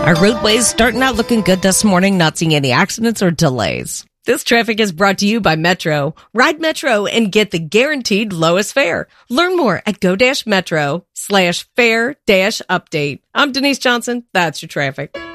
Our roadways starting out looking good this morning, not seeing any accidents or delays. This traffic is brought to you by Metro. Ride Metro and get the guaranteed lowest fare. Learn more at go-metro/fare-update. I'm Denise Johnson. That's your traffic.